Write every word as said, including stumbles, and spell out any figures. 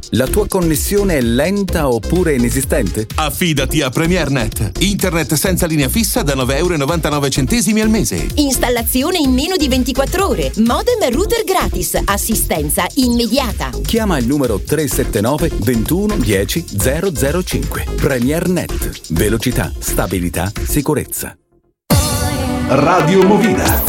La tua connessione è lenta oppure inesistente? Affidati a PremierNet. Internet senza linea fissa da nove virgola novantanove euro al mese. Installazione in meno di ventiquattro ore. Modem e router gratis. Assistenza immediata. Chiama il numero tre sette nove ventuno dieci zero zero cinque. PremierNet. Velocità, stabilità, sicurezza. Radio Movida.